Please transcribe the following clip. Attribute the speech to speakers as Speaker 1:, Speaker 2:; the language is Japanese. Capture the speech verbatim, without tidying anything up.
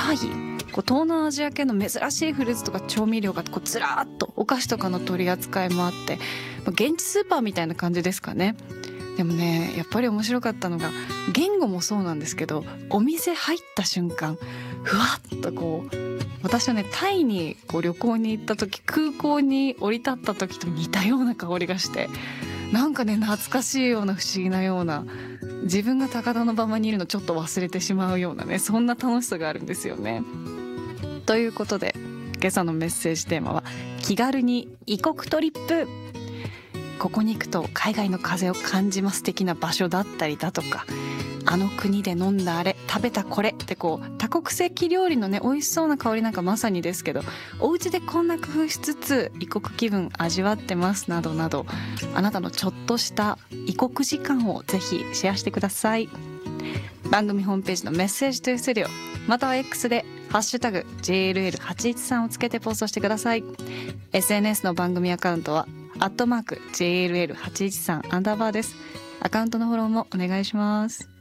Speaker 1: タイ、こう東南アジア系の珍しいフルーツとか調味料がこうずらーっと、お菓子とかの取り扱いもあって、現地スーパーみたいな感じですかね。でもね、やっぱり面白かったのが、言語もそうなんですけど、お店入った瞬間ふわっとこう、私はねタイにこう旅行に行った時、空港に降り立った時と似たような香りがして、なんかね懐かしいような不思議なような、自分が高田馬場にいるのちょっと忘れてしまうようなね、そんな楽しさがあるんですよね。ということで今朝のメッセージテーマは、気軽に異国トリップ。ここに行くと海外の風を感じます的な場所だったりだとか、あの国で飲んだあれ、食べたこれってこう多国籍料理のね美味しそうな香りなんかまさにですけど、お家でこんな工夫しつつ異国気分味わってますなどなど、あなたのちょっとした異国時間をぜひシェアしてください。番組ホームページのメッセージトゥースタジオ、または X でハッシュタグ ジェーエルエルはちいちさん をつけてポストしてください。 エスエヌエス の番組アカウントはアットマーク ジェーエルエルはちいちさん アンダーバーです。アカウントのフォローもお願いします。